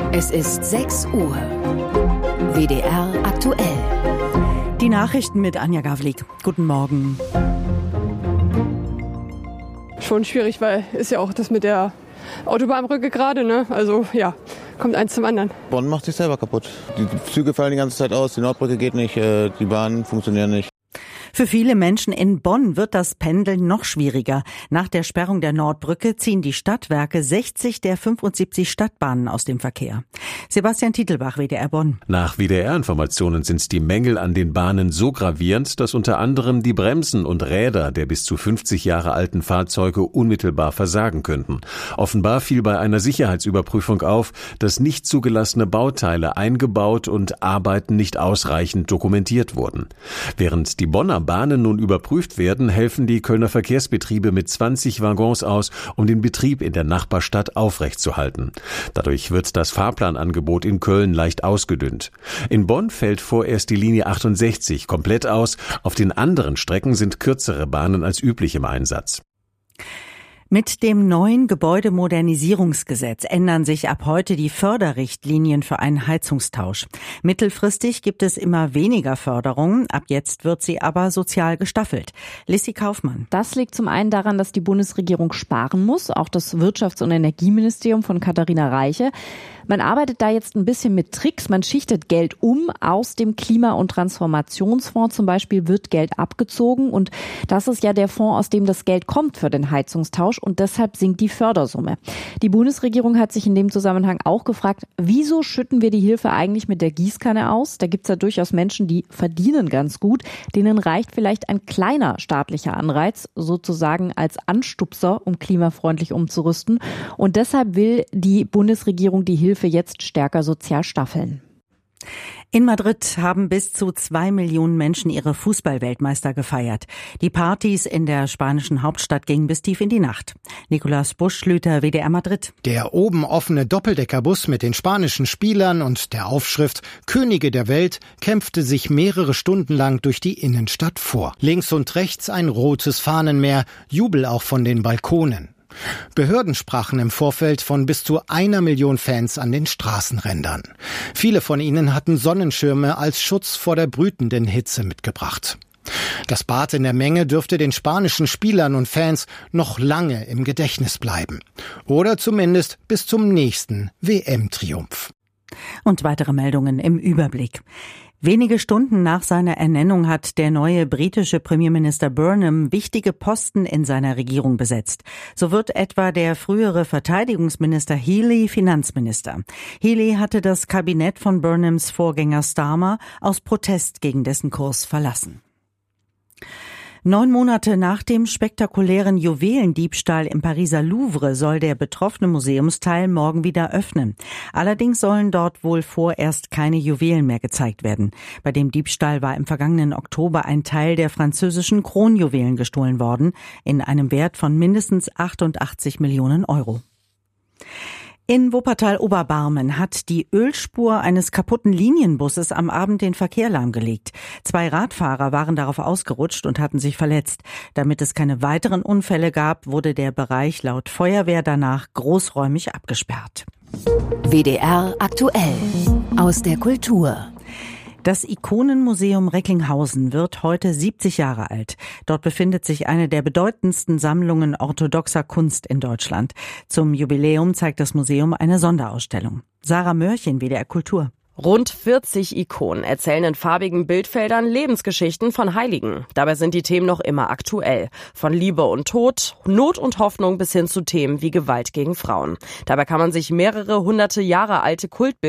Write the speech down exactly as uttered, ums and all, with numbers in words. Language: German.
Es ist sechs Uhr. W D R aktuell. Die Nachrichten mit Anja Gavlik. Guten Morgen. Schon schwierig, weil ist ja auch das mit der Autobahnbrücke gerade, ne? Also ja, kommt eins zum anderen. Bonn macht sich selber kaputt. Die Züge fallen die ganze Zeit aus, die Nordbrücke geht nicht, die Bahnen funktionieren nicht. Für viele Menschen in Bonn wird das Pendeln noch schwieriger. Nach der Sperrung der Nordbrücke ziehen die Stadtwerke sechzig der fünfundsiebzig Stadtbahnen aus dem Verkehr. Sebastian Titelbach, W D R Bonn. Nach W D R-Informationen sind die Mängel an den Bahnen so gravierend, dass unter anderem die Bremsen und Räder der bis zu fünfzig Jahre alten Fahrzeuge unmittelbar versagen könnten. Offenbar fiel bei einer Sicherheitsüberprüfung auf, dass nicht zugelassene Bauteile eingebaut und Arbeiten nicht ausreichend dokumentiert wurden. Während die Bonner Bahnen nun überprüft werden, helfen die Kölner Verkehrsbetriebe mit zwanzig Waggons aus, um den Betrieb in der Nachbarstadt aufrechtzuerhalten. Dadurch wird das Fahrplanangebot in Köln leicht ausgedünnt. In Bonn fällt vorerst die Linie achtundsechzig komplett aus. Auf den anderen Strecken sind kürzere Bahnen als üblich im Einsatz. Mit dem neuen Gebäudemodernisierungsgesetz ändern sich ab heute die Förderrichtlinien für einen Heizungstausch. Mittelfristig gibt es immer weniger Förderung, ab jetzt wird sie aber sozial gestaffelt. Lissy Kaufmann. Das liegt zum einen daran, dass die Bundesregierung sparen muss, auch das Wirtschafts- und Energieministerium von Katharina Reiche. Man arbeitet da jetzt ein bisschen mit Tricks. Man schichtet Geld um. Aus dem Klima- und Transformationsfonds zum Beispiel wird Geld abgezogen. Und das ist ja der Fonds, aus dem das Geld kommt für den Heizungstausch. Und deshalb sinkt die Fördersumme. Die Bundesregierung hat sich in dem Zusammenhang auch gefragt, wieso schütten wir die Hilfe eigentlich mit der Gießkanne aus? Da gibt's ja durchaus Menschen, die verdienen ganz gut. Denen reicht vielleicht ein kleiner staatlicher Anreiz, sozusagen als Anstupser, um klimafreundlich umzurüsten. Und deshalb will die Bundesregierung die Hilfe jetzt stärker sozial staffeln. In Madrid haben bis zu zwei Millionen Menschen ihre Fußballweltmeister gefeiert. Die Partys in der spanischen Hauptstadt gingen bis tief in die Nacht. Nikolaus Buschlüter, W D R Madrid. Der oben offene Doppeldeckerbus mit den spanischen Spielern und der Aufschrift Könige der Welt kämpfte sich mehrere Stunden lang durch die Innenstadt vor. Links und rechts ein rotes Fahnenmeer, Jubel auch von den Balkonen. Behörden sprachen im Vorfeld von bis zu einer Million Fans an den Straßenrändern. Viele von ihnen hatten Sonnenschirme als Schutz vor der brütenden Hitze mitgebracht. Das Bad in der Menge dürfte den spanischen Spielern und Fans noch lange im Gedächtnis bleiben. Oder zumindest bis zum nächsten W M-Triumph. Und weitere Meldungen im Überblick. Wenige Stunden nach seiner Ernennung hat der neue britische Premierminister Burnham wichtige Posten in seiner Regierung besetzt. So wird etwa der frühere Verteidigungsminister Healey Finanzminister. Healey hatte das Kabinett von Burnhams Vorgänger Starmer aus Protest gegen dessen Kurs verlassen. Neun Monate nach dem spektakulären Juwelendiebstahl im Pariser Louvre soll der betroffene Museumsteil morgen wieder öffnen. Allerdings sollen dort wohl vorerst keine Juwelen mehr gezeigt werden. Bei dem Diebstahl war im vergangenen Oktober ein Teil der französischen Kronjuwelen gestohlen worden, in einem Wert von mindestens achtundachtzig Millionen Euro. In Wuppertal-Oberbarmen hat die Ölspur eines kaputten Linienbusses am Abend den Verkehr lahmgelegt. Zwei Radfahrer waren darauf ausgerutscht und hatten sich verletzt. Damit es keine weiteren Unfälle gab, wurde der Bereich laut Feuerwehr danach großräumig abgesperrt. W D R aktuell aus der Kultur. Das Ikonenmuseum Recklinghausen wird heute siebzig Jahre alt. Dort befindet sich eine der bedeutendsten Sammlungen orthodoxer Kunst in Deutschland. Zum Jubiläum zeigt das Museum eine Sonderausstellung. Sarah Mörchen, W D R Kultur. Rund vierzig Ikonen erzählen in farbigen Bildfeldern Lebensgeschichten von Heiligen. Dabei sind die Themen noch immer aktuell. Von Liebe und Tod, Not und Hoffnung bis hin zu Themen wie Gewalt gegen Frauen. Dabei kann man sich mehrere hunderte Jahre alte Kultbilder